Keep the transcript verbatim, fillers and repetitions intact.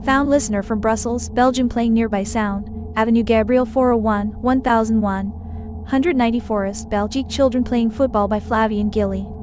Found listener from Brussels, Belgium playing nearby sound. Avenue Gabriel four oh one, one thousand one hundred ninety Forest, Belgique children playing football by Flavie and Gilly.